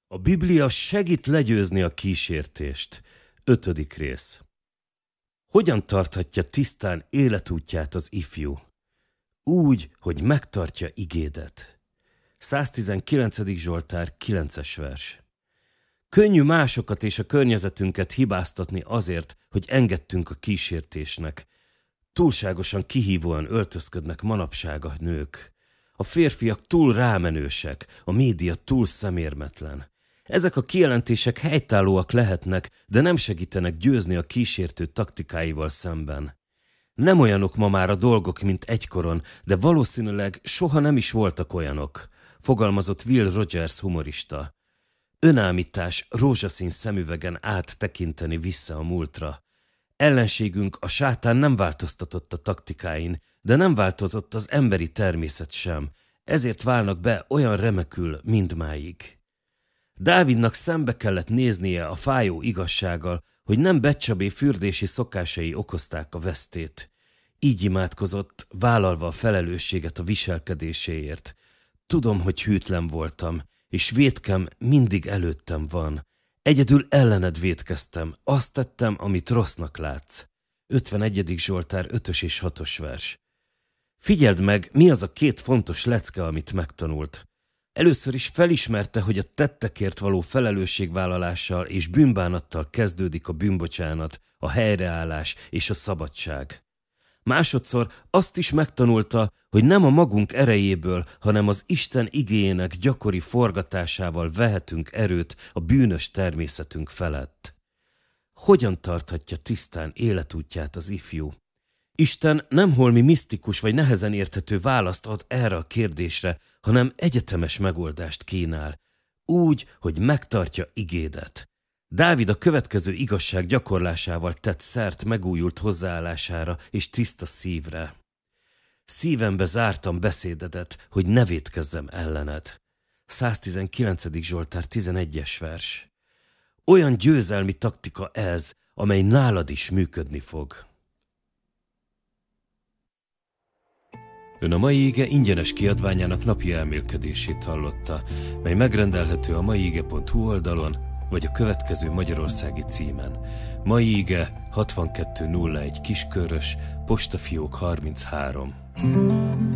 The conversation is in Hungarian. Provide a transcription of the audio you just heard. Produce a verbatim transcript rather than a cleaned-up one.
A Biblia segít legyőzni a kísértést. Ötödik rész. Hogyan tarthatja tisztán életútját az ifjú? Úgy, hogy megtartja igédet. száztizenkilencedik Zsoltár, kilences vers. Könnyű másokat és a környezetünket hibáztatni azért, hogy engedtünk a kísértésnek. Túlságosan kihívóan öltözködnek manapság a nők. A férfiak túl rámenősek, a média túl szemérmetlen. Ezek a kijelentések helytállóak lehetnek, de nem segítenek győzni a kísértő taktikáival szemben. Nem olyanok ma már a dolgok, mint egykoron, de valószínűleg soha nem is voltak olyanok, fogalmazott Will Rogers humorista. Önállítás rózsaszín szemüvegen át tekinteni vissza a múltra. Ellenségünk, a sátán nem változtatott a taktikáin, de nem változott az emberi természet sem, ezért válnak be olyan remekül mindmáig. Dávidnak szembe kellett néznie a fájó igazsággal, hogy nem Betcsabé fürdési szokásai okozták a vesztét. Így imádkozott, vállalva a felelősséget a viselkedéséért. Tudom, hogy hűtlen voltam, és vétkem mindig előttem van. Egyedül ellened vétkeztem, azt tettem, amit rossznak látsz. ötvenegyedik Zsoltár, ötös és hatos vers. Figyeld meg, mi az a két fontos lecke, amit megtanult. Először is felismerte, hogy a tettekért való felelősségvállalással és bűnbánattal kezdődik a bűnbocsánat, a helyreállás és a szabadság. Másodszor azt is megtanulta, hogy nem a magunk erejéből, hanem az Isten igéjének gyakori forgatásával vehetünk erőt a bűnös természetünk felett. Hogyan tarthatja tisztán életútját az ifjú? Isten nem holmi misztikus vagy nehezen érthető választ ad erre a kérdésre, hanem egyetemes megoldást kínál, úgy, hogy megtartja igédet. Dávid a következő igazság gyakorlásával tett szert megújult hozzáállására és tiszta szívre. Szívembe zártam beszédedet, hogy ne vétkezzem ellened. száztizenkilencedik Zsoltár, tizenegyes vers. Olyan győzelmi taktika ez, amely nálad is működni fog. Ön a Mai Ige ingyenes kiadványának napi elmélkedését hallotta, mely megrendelhető a maiige pont hu oldalon, vagy a következő magyarországi címen. Mai Ige hatvankettő nulla egy Kiskörös, postafiók harminchárom.